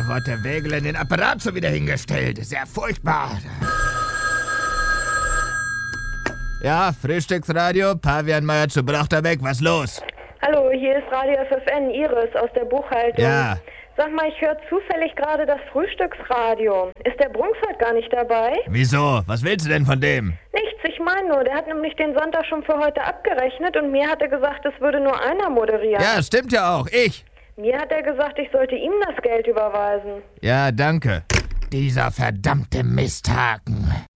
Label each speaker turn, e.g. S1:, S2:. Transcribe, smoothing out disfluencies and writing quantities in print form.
S1: wo hat der Wägele den Apparat schon wieder hingestellt? Ist ja furchtbar. Ja, Frühstücksradio, Pavianmeier zu Brochterbeck, was los?
S2: Hallo, hier ist Radio FFN, Iris aus der Buchhaltung.
S1: Ja.
S2: Sag mal, ich höre zufällig gerade das Frühstücksradio. Ist der Brunks heute gar nicht dabei?
S1: Wieso? Was willst du denn von dem?
S2: Nichts, ich meine nur, der hat nämlich den Sonntag schon für heute abgerechnet und mir hat er gesagt, es würde nur einer moderieren.
S1: Ja, stimmt ja auch, ich.
S2: Mir hat er gesagt, ich sollte ihm das Geld überweisen.
S1: Ja, danke. Dieser verdammte Misthaken.